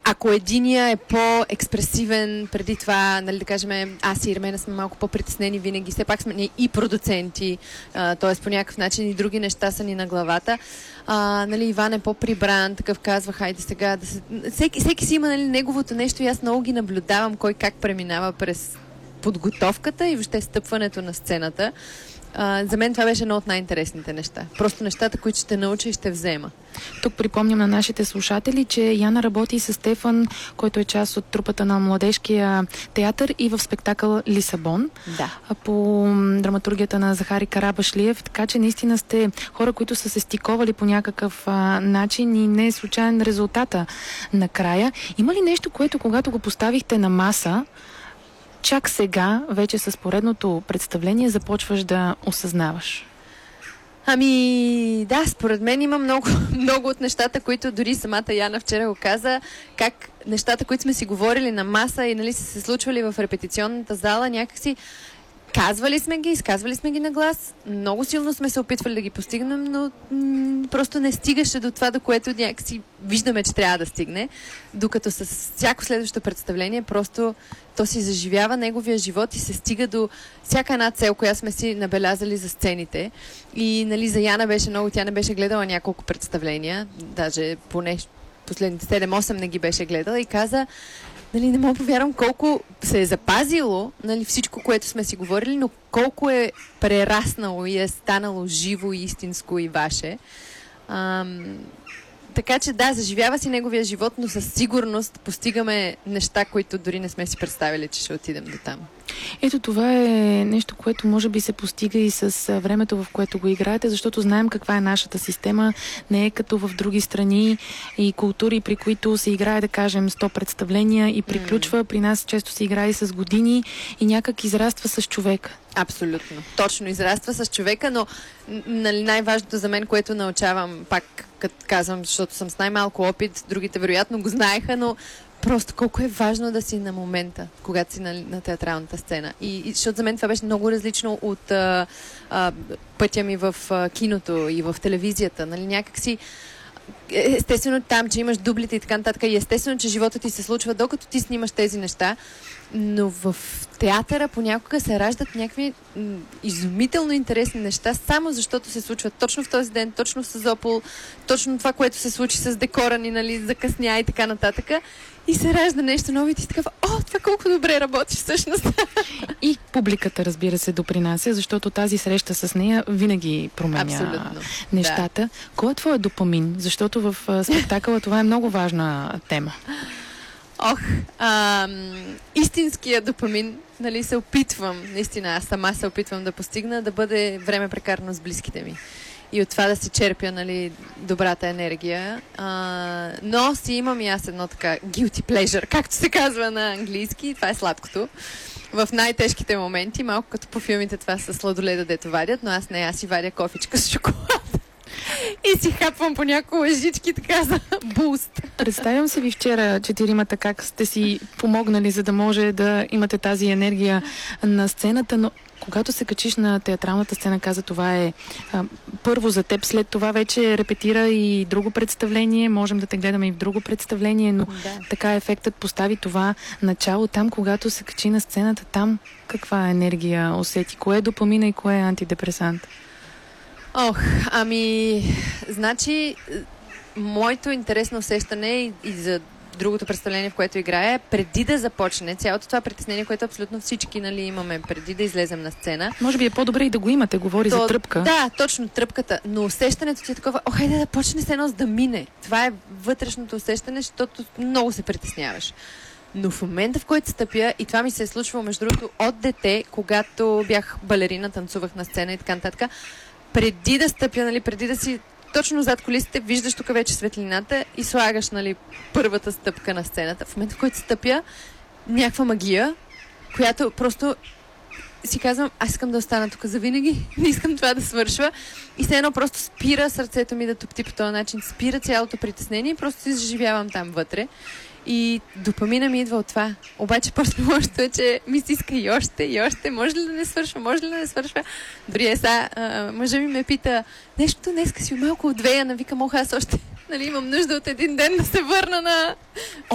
ако единия е по-експресивен преди това, нали, да кажем, аз и Ирмена сме малко по-притеснени винаги, все пак сме ние и продуценти, т.е. по някакъв начин и други неща са ни на главата. Нали, Иван е по-прибран, такъв казва, хайде сега да се... Всеки си има, нали, неговото нещо и аз много ги наблюдавам кой как преминава през подготовката и въобще стъпването на сцената. За мен това беше едно от най-интересните неща. Просто нещата, които ще науча и ще взема. Тук припомням на нашите слушатели, че Яна работи с Стефан, който е част от трупата на Младежкия театър и в спектакъл Лисабон. Да. По драматургията на Захари Карабашлиев. Така че наистина сте хора, които са се стиковали по някакъв начин и не е случайен резултата накрая. Има ли нещо, което когато го поставихте на маса, чак сега, вече с поредното представление, започваш да осъзнаваш? Ами, да, според мен има много от нещата, които дори самата Яна вчера го каза, как нещата, които сме си говорили на маса и, нали, са се случвали в репетиционната зала, някакси казвали сме ги, изказвали сме ги на глас, много силно сме се опитвали да ги постигнем, но просто не стигаше до това, до което някакси виждаме, че трябва да стигне, докато с всяко следващо представление просто то си заживява неговия живот и се стига до всяка една цел, която сме си набелязали за сцените. И, нали, за Яна беше много, тя не беше гледала няколко представления, даже поне последните 7-8 не ги беше гледала и каза, нали, не мога повярвам колко се е запазило, нали, всичко, което сме си говорили, но колко е прераснало и е станало живо, истинско и ваше. Така че да, заживява си неговия живот, но със сигурност постигаме неща, които дори не сме си представили, че ще отидем до там. Ето това е нещо, което може би се постига и с времето, в което го играете, защото знаем каква е нашата система. Не е като в други страни и култури, при които се играе, да кажем, 100 представления и приключва. При нас често се играе с години и някак израства с човека. Абсолютно. Точно, израства с човека, но, нали, най-важното за мен, което научавам, пак като казвам, защото съм с най-малко опит, другите вероятно го знаеха, но просто колко е важно да си на момента, когато си на театралната сцена. И защото за мен това беше много различно от пътя ми в киното и в телевизията. Нали, някакси естествено там, че имаш дублите и така нататък, и естествено, че живота ти се случва докато ти снимаш тези неща, но в театъра понякога се раждат някакви изумително интересни неща, само защото се случват точно в този ден, точно в Созопол, точно това, което се случи с декора ни, нали, закъсня и така нататък. И се ражда нещо ново и ти си такава, това колко добре работи всъщност. И публиката, разбира се, допринася, защото тази среща с нея винаги променя нещата. Да. Кой е твоя допамин? Защото в спектакъла това е много важна тема. Истинския допамин, нали, се опитвам, наистина, аз сама се опитвам да постигна, да бъде време прекарано с близките ми. И от това да си черпя, нали, добрата енергия. Но си имам и аз едно така guilty pleasure, както се казва на английски. Това е сладкото. В най-тежките моменти, малко като по филмите, това са сладоледа, дето вадят, но аз си вадя кофичка с шоколад. И си хапвам по няколко лъжички, така за буст. Представям се ви вчера, четиримата, как сте си помогнали, за да може да имате тази енергия на сцената, но когато се качиш на театралната сцена, каза, това е първо за теб, след това вече репетира и друго представление, можем да те гледаме и в друго представление, но така ефектът постави това начало там, когато се качи на сцената, там каква енергия усети? Кое е допамина и кое е антидепресант? Значи, моето интересно усещане и за другото представление, в което играя, преди да започне цялото това притеснение, което абсолютно всички, нали, имаме преди да излезем на сцена. Може би е по-добре и да го имате, говори за тръпка. Да, точно, тръпката. Но усещането ти е такова, хайде да почне се едно да мине. Това е вътрешното усещане, защото много се притесняваш. Но в момента, в който стъпя, и това ми се е случвало, между другото, от дете, когато бях балерина, танцувах на сцена и така нататък, преди да стъпя, нали, преди да си точно зад колисите, виждаш тук вече светлината и слагаш, нали, първата стъпка на сцената. В момента, в който стъпя, някаква магия, която просто си казвам, аз искам да остана тук завинаги, не искам това да свършва. И все едно просто спира сърцето ми да топти по този начин, спира цялото притеснение и просто си заживявам там вътре. И допамина ми идва от това. Обаче по-лошото е, че ми се иска и още. Може ли да не свършва? Дори мъжа ми ме пита, нещо днеска си малко отвеяна, викам, аз още, нали, имам нужда от един ден да се върна на